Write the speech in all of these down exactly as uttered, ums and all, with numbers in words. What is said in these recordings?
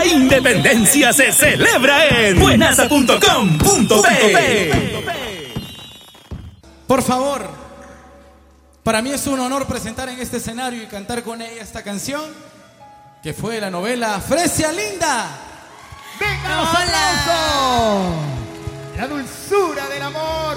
La independencia se celebra en buenaza punto com punto pe. Por favor, para mí es un honor presentar en este escenario y cantar con ella esta canción, que fue la novela Fresia Linda. ¡Venga los aplausos! La dulzura del amor.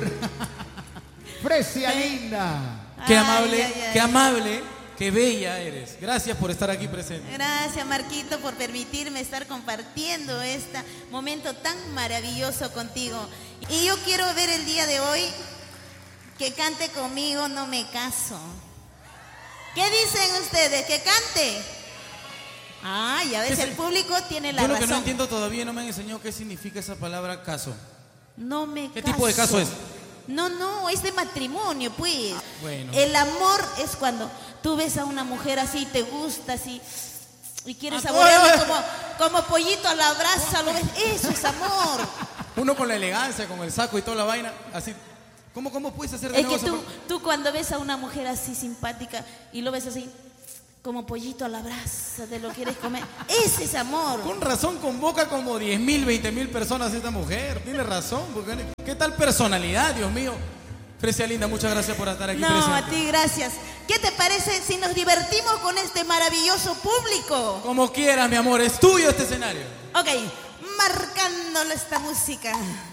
Fresia Linda. Qué Ay, amable, ay, ay. qué amable, qué bella eres. Gracias por estar aquí presente. Gracias, Marquito, por permitirme estar compartiendo este momento tan maravilloso contigo. Y yo quiero ver el día de hoy que cante conmigo No Me Caso. ¿Qué dicen ustedes? ¿Que cante? Ah, ya ves, ¿Qué el se- público tiene la Yo lo razón. que no entiendo todavía, no me han enseñado qué significa esa palabra caso. No me ¿Qué caso. tipo de caso es? No, no, es de matrimonio, pues. Bueno. El amor es cuando tú ves a una mujer así, te gusta así, y quieres Ah, saborearla ay, ay. como, como pollito a la brasa, ¿lo ves? Eso es amor. Uno con la elegancia, con el saco y toda la vaina, así. ¿Cómo, cómo puedes hacer de Es nuevo que esa tú, pa- tú cuando ves a una mujer así simpática y lo ves así, como pollito a la brasa, te lo quieres comer. Ese es amor. Con razón convoca como diez mil, veinte mil personas esta mujer. Tiene razón. Porque, ¿qué tal personalidad, Dios mío? Fresia Linda, muchas gracias por estar aquí No, presente. a ti gracias. ¿Qué te parece si nos divertimos con este maravilloso público? Como quieras, mi amor, es tuyo este escenario. Ok, marcándole esta música.